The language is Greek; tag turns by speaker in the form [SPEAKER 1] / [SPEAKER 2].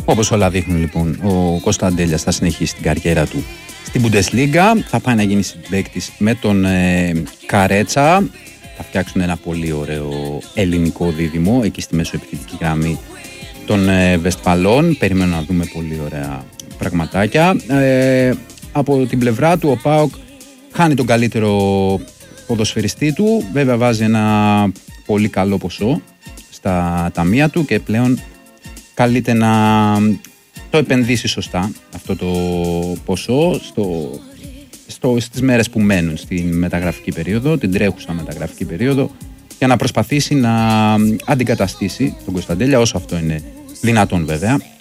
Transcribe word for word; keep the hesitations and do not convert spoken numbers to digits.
[SPEAKER 1] Όπως όλα δείχνουν λοιπόν, ο Κωνσταντέλιας θα συνεχίσει την καριέρα του στην Bundesliga, θα πάει να γίνει συμπαίκτης με τον ε, Καρέτσα, θα φτιάξουν ένα πολύ ωραίο ελληνικό δίδυμο εκεί στη μεσοεπιθετική γραμμή των ε, Βεσφαλών. Περιμένω να δούμε πολύ ωραία πραγματάκια. Ε, από την πλευρά του ο ΠΑΟΚ χάνει τον καλύτερο ποδοσφαιριστή του, βέβαια βάζει ένα πολύ καλό ποσό στα ταμεία του και πλέον καλείται να το επενδύσει σωστά αυτό το ποσό στο, στο, στις μέρες που μένουν στην μεταγραφική περίοδο, την τρέχουσα μεταγραφική περίοδο, για να προσπαθήσει να αντικαταστήσει τον Κωνσταντέλια όσο αυτό είναι δυνατόν βέβαια.